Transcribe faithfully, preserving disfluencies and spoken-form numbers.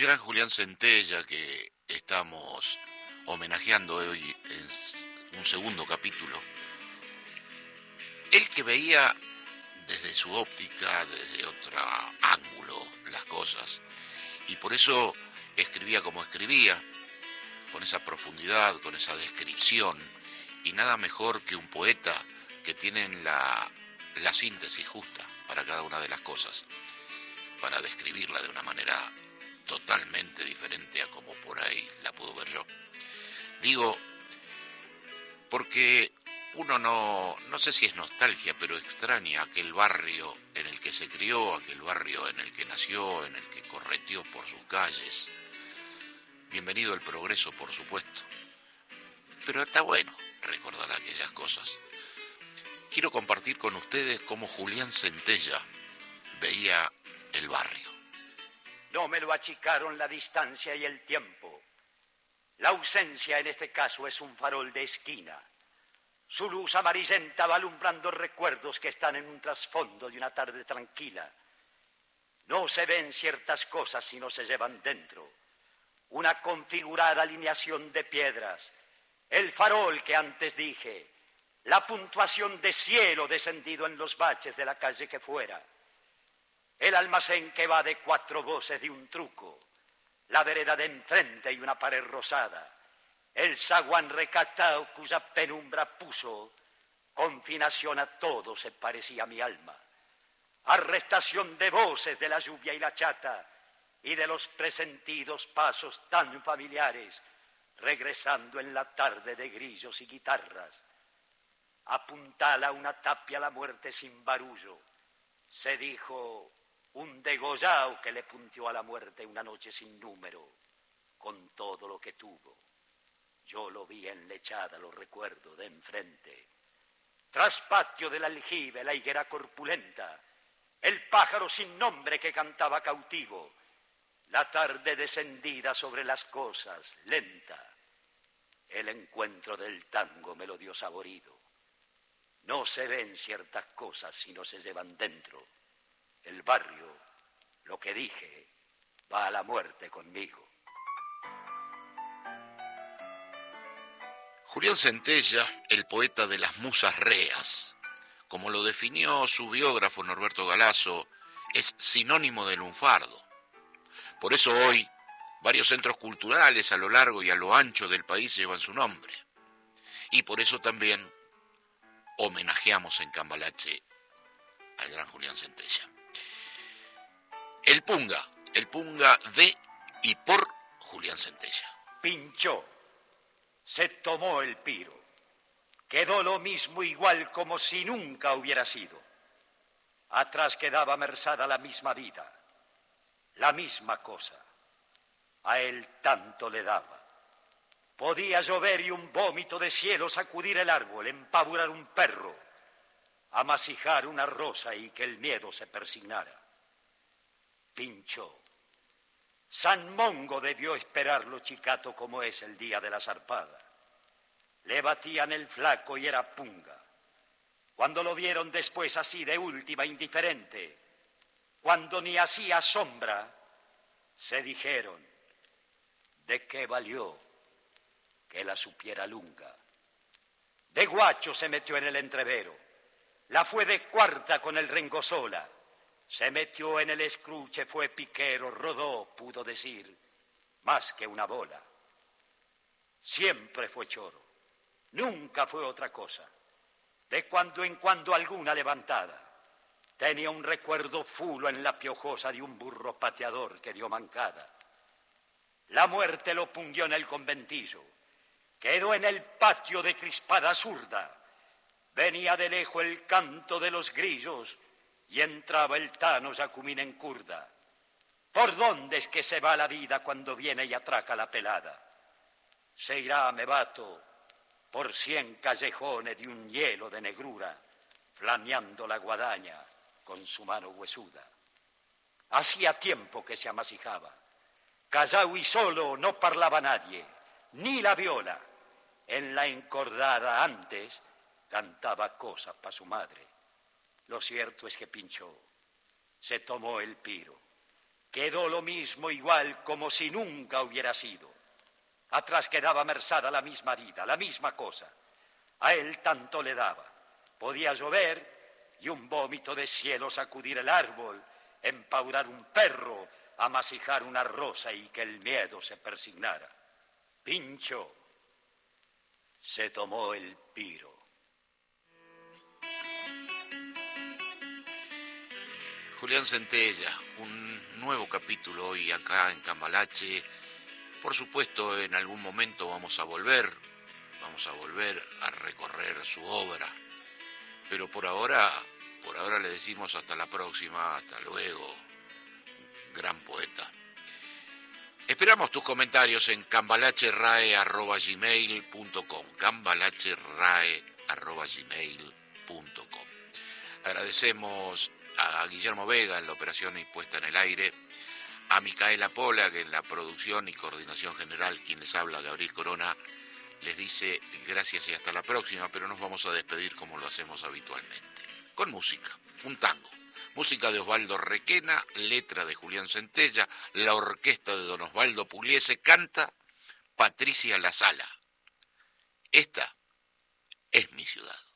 gran Julián Centella, que estamos homenajeando hoy en un segundo capítulo, él que veía desde su óptica, desde otro ángulo las cosas, y por eso escribía como escribía, con esa profundidad, con esa descripción, y nada mejor que un poeta que tiene la, la síntesis justa para cada una de las cosas, para describirla de una manera totalmente diferente a como por ahí la puedo ver yo. Digo, porque uno no, no sé si es nostalgia, pero extraña aquel barrio en el que se crió, aquel barrio en el que nació, en el que correteó por sus calles. Bienvenido al progreso, por supuesto. Pero está bueno recordar aquellas cosas. Quiero compartir con ustedes cómo Julián Centella veía el barrio. No me lo achicaron la distancia y el tiempo. La ausencia en este caso es un farol de esquina. Su luz amarillenta va alumbrando recuerdos que están en un trasfondo de una tarde tranquila. No se ven ciertas cosas si no se llevan dentro. Una configurada alineación de piedras, el farol que antes dije, la puntuación de cielo descendido en los baches de la calle que fuera, el almacén que va de cuatro voces de un truco, la vereda de enfrente y una pared rosada, el zaguán recatado cuya penumbra puso confinación a todo, se parecía a mi alma, arrestación de voces de la lluvia y la chata y de los presentidos pasos tan familiares, regresando en la tarde de grillos y guitarras. Apuntala una tapia a la muerte sin barullo, se dijo un degollao que le punteó a la muerte una noche sin número, con todo lo que tuvo. Yo lo vi enlechada, lo recuerdo, de enfrente. Traspatio del aljibe, la higuera corpulenta, el pájaro sin nombre que cantaba cautivo, la tarde descendida sobre las cosas, lenta. El encuentro del tango me lo dio saborido. No se ven ciertas cosas si no se llevan dentro. El barrio, lo que dije, va a la muerte conmigo. Julián Centella, el poeta de las musas reas, como lo definió su biógrafo Norberto Galazo, es sinónimo de lunfardo. Por eso hoy, varios centros culturales a lo largo y a lo ancho del país llevan su nombre. Y por eso también homenajeamos en Cambalache al gran Julián Centella. El Punga, el Punga de y por Julián Centella. Pinchó, se tomó el piro, quedó lo mismo igual como si nunca hubiera sido. Atrás quedaba merzada la misma vida, la misma cosa. A él tanto le daba. Podía llover y un vómito de cielo sacudir el árbol, empaburar un perro, amasijar una rosa y que el miedo se persignara. Pinchó. San Mongo debió esperarlo, chicato, como es el día de la zarpada. Le batían el flaco y era punga. Cuando lo vieron después así de última, indiferente, cuando ni hacía sombra, se dijeron, ¿de qué valió que la supiera lunga? De guacho se metió en el entrevero, la fue de cuarta con el Rengosola, se metió en el escruche, fue piquero, rodó, pudo decir, más que una bola. Siempre fue choro, nunca fue otra cosa. De cuando en cuando alguna levantada. Tenía un recuerdo fulo en la piojosa de un burro pateador que dio mancada. La muerte lo pungió en el conventillo. Quedó en el patio de crispada zurda. Venía de lejos el canto de los grillos y entraba el tano Jacumín en curda. ¿Por dónde es que se va la vida cuando viene y atraca la pelada? Se irá, me bato, por cien callejones de un hielo de negrura, flameando la guadaña con su mano huesuda. Hacía tiempo que se amasijaba. Callao y solo no parlaba nadie, ni la viola. En la encordada antes cantaba cosas pa' su madre. Lo cierto es que pinchó, se tomó el piro. Quedó lo mismo igual como si nunca hubiera sido. Atrás quedaba Mersada la misma vida, la misma cosa. A él tanto le daba. Podía llover y un vómito de cielo sacudir el árbol, empaurar un perro, amasijar una rosa y que el miedo se persignara. Pincho se tomó el piro. Julián Centella, un nuevo capítulo hoy acá en Cambalache. Por supuesto, en algún momento vamos a volver, vamos a volver a recorrer su obra. Pero por ahora, por ahora le decimos hasta la próxima, hasta luego, gran poeta. Esperamos tus comentarios en cambalacherrae arroba gmail punto com, cambalacherrae arroba gmail punto com. Agradecemos a Guillermo Vega en la operación y puesta en el aire, a Micaela Pola, que en la producción y coordinación general, quien les habla, Gabriel Corona, les dice gracias y hasta la próxima, pero nos vamos a despedir como lo hacemos habitualmente, con música, un tango. Música de Osvaldo Requena, letra de Julián Centella, la orquesta de don Osvaldo Pugliese, canta Patricia La Sala. Esta es mi ciudad.